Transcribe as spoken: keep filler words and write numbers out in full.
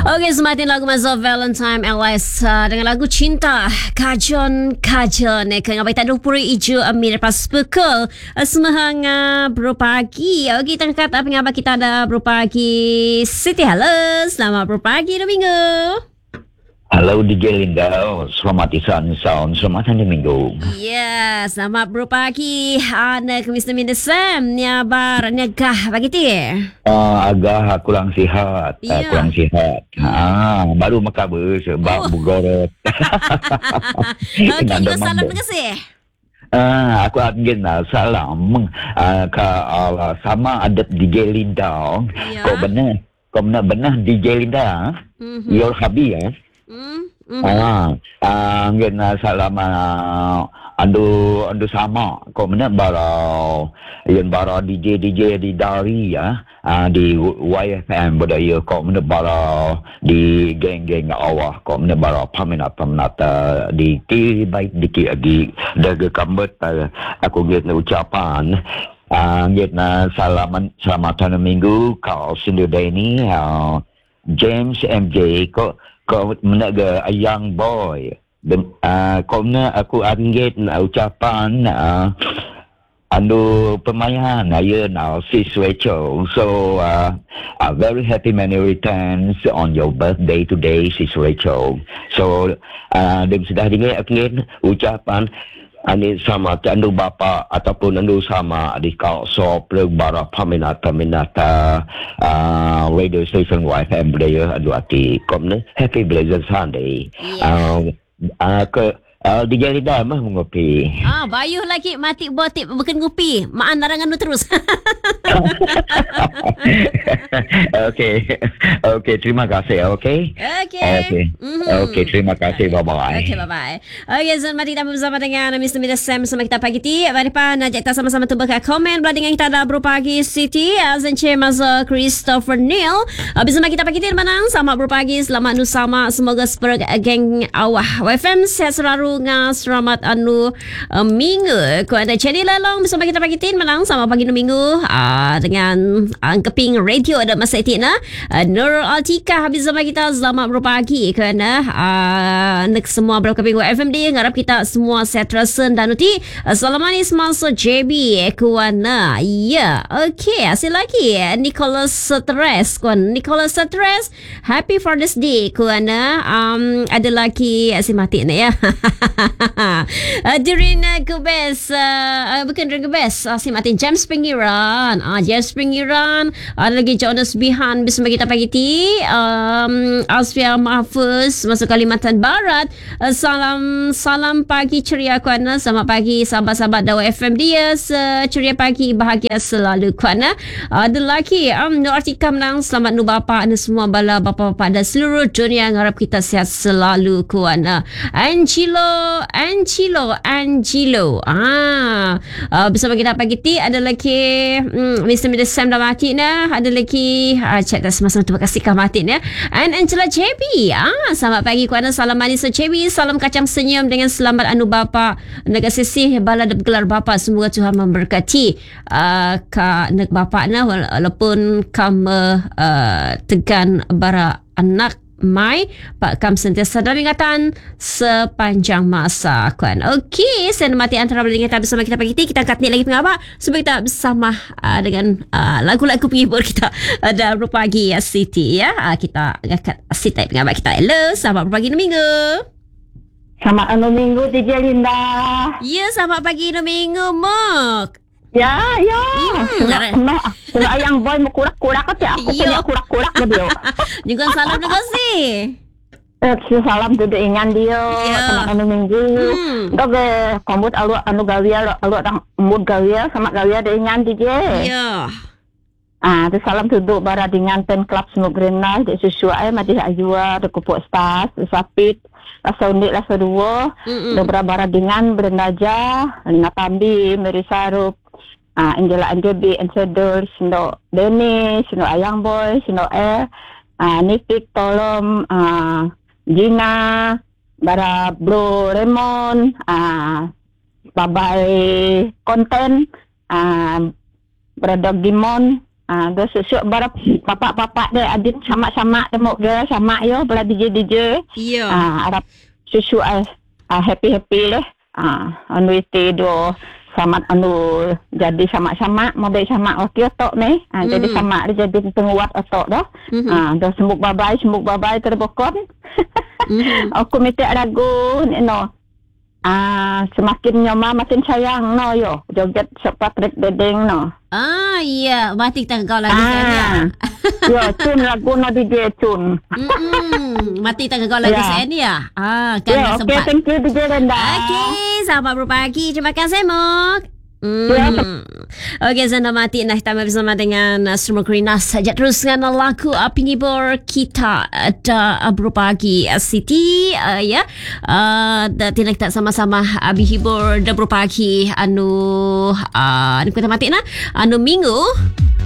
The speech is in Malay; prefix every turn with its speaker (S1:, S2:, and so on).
S1: Okey, sematin lagu Mazal Valentine Alice uh, dengan lagu Cinta Kajon Kajon eh kang abai tak puri ijo amir pas pukul uh, semahang uh, berpagi. Okey, kita kat apa ngabak kita ada berpagi. Siti halo, selamat berpagi Domingo.
S2: Halo D J Linda, selamat isan sound, selamat hari Minggu.
S1: Ya, selamat berpagi. Anak Mister Mindesam, nyabar nyegah pagi ti.
S2: Uh, agak kurang sihat,
S1: Ya.
S2: uh, kurang sihat. Ha, baru makabar sebab oh. Bugorot.
S1: Okey, juga salam terima kasih.
S2: Ah, aku ingin uh, salam uh, ke uh, sama adat D J Linda.
S1: Ya.
S2: Kau benar, kau benar-benar D J Linda.
S1: Mhm.
S2: Your hubby ya.
S1: Hmm. Mm.
S2: Ah, ah, ingin uh, salam uh, andu andu sama. Kau benar bara yang bara D J D J di dari ya. Uh, di Y F M budaya kau benar bara di geng-geng awah. Kau benar bara paminat-paminat uh, di kiri baik dikit lagi. Daga kambut uh, aku ingin ucapan. Uh, ingin uh, salaman selamat hari Minggu kau sendiri ini. Uh, James M J kau kau menaga a young boy. Dan uh, kau na aku anggit na ucapan uh, anu pemayan ayo now sis Rachel. So uh, a very happy many returns on your birthday today sis Rachel. So uh, dan sudah dengar anggit ucapan ani sama anu bapa ataupun anu sama adik kau so bara paminat paminat uh, uh, radio station Y F M budaya adu ati komne happy blessed Sunday.
S1: Yeah.
S2: Uh, uh, ke uh, di Jarida mah mengopi.
S1: Ah, bayuh lagi mati botik bukan ngopi. Maan larangan nu terus.
S2: Okey. Okey, terima kasih. Okey.
S1: Okey.
S2: Okey.
S1: Mhm.
S2: Okey, terima kasih. Bye-bye.
S1: Okey, bye-bye. Okey, Zon mati kita bersama dengan Mister Mida Sam bersama kita pagi ti. Mari pa najak kita sama-sama tu berkat komen belah dengan kita ada berpagi City Azan Chemaza Christopher Neil. Uh, bersama kita pagi ti manang selamat berpagi, selamat nu sama semoga seperti geng awah. W F M sehat selalu ngah selamat anu uh, minggu. Ku ada Cedi Lelong bersama kita pagi ti manang sama pagi nu minggu. Uh, dengan uh, keping radio ada masa itina uh, Nurul Altika habis sama kita selamat berpagi kerana uh, nak semua berkeping F M D ngarap kita semua sehat rasa dan uti uh, salam manis masa J B kuana ya okey asyik lagi Nicholas Stress kuan Nicholas Stress happy Father's Day kuana um, ada lagi asyik mati ni ya uh, Dirina Gubes uh, bukan Dirina Gubes asyik mati James Pengiran ah James Pengiran ada lagi Jonas Bihan bersama kita pagi ti um, Asfia Mahfuz masuk Kalimantan Barat. Uh, salam salam pagi ceria kuana, selamat pagi sahabat-sahabat Dawa F M dia, ceria pagi bahagia selalu kuana. Uh, ada lagi um, Nur Artika menang selamat nu bapa anda semua bala bapa-bapa dan seluruh dunia harap kita sihat selalu kuana. Angelo Angelo Angelo ah uh, bersama kita pagi ti ada lagi um, Mister Mister Sam dah mati nah, ada lagi uh, chat dah sama-sama terima kasih kah mati ya. And Angela J B ah selamat pagi kuana, salam manis J B, salam kacang senyum dengan selamat anu bapa negara sisih bala bergelar bapa, semoga Tuhan memberkati uh, ka nek bapa na walaupun kamu uh, tegan bara anak mai Pak Kam sentiasa dalam ingatan sepanjang masa kan. Okey, saya mati antara ingatan bersama kita pagi ini. Kita angkat ni lagi pengapa supaya kita bersama uh, dengan uh, lagu-lagu penghibur kita ada uh, berpagi ya Siti ya. Uh, kita angkat Siti pengapa kita. Hello, selamat berpagi minggu.
S3: Selamat anu minggu D J Linda.
S1: Ya, selamat pagi minggu Mak.
S3: Ya, ya.
S1: Hmm,
S3: Nah, kalau ayang boy mau kurak-kurak aja aku punya kurak-kurak ke dia.
S1: Juga salam juga sih.
S3: Eh, salam dudu ingan dia. Selamat anu minggu.
S1: Hmm.
S3: Doge kombut alu anu gawia alu orang mood gawia sama gawia de ingan D J.
S1: Ya.
S3: Ah, tu salam duduk bara dengan pen club semua grenal de sesuai mati ayua de kupuk stas, sapit. Rasa unik rasa dua. Dobra bara dengan berendaja, Lina Tambi, Mary Sarup. Ah, Angela Anjobi, Ansedol, Sino Denny, Sino Ayang Boy, Sino Air, ah, Nipik, Tolom, ah, Gina, bara Bro Raymond, ah, Babai Konten, ah, Bradog Dimon, Ah, dah susuk barap papak-papak dia adit sama-sama temu dia sama yo bela D J D J.
S1: Iya.
S3: Ah, harap susuk ah, ah happy-happy leh. Ah, anu itu do sama anu jadi sama-sama mau baik sama okey otok ni. Ah,
S1: Mm.
S3: jadi sama dia jadi penguat otok dah.
S1: Mhm.
S3: Ah, dah sembuk babai, sembuk babai terbokon.
S1: Mhm.
S3: Aku minta lagu ni no. Ah, semakin nyoma makin sayang no yo. Joget Sok Patrick Dedeng no.
S1: Ah, iya. Mati kita kau lagi sen ya.
S3: Ah. Yo, tun lagu no D J tun.
S1: Mm-mm. Mati kita kau lagi
S3: Ya.
S1: sen ya. Ah,
S3: Ya,
S1: kan
S3: okey,
S1: sempat.
S3: thank you D J Renda.
S1: Okey, selamat berpagi. Terima kasih, Mok.
S3: Ya.
S1: Hmm. Okey, Zana Mati nak kita bersama dengan uh, Semua Krinas saja teruskan lagu uh, Pinggibur kita ada uh, berpagi uh, Siti uh, ya. Uh, da, tidak kita sama-sama uh, berhibur da berpagi anu uh, anu kita mati na anu minggu